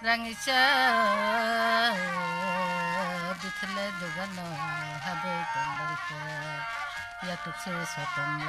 Rangisha bithle dugano habe tondalka ya tukse sotam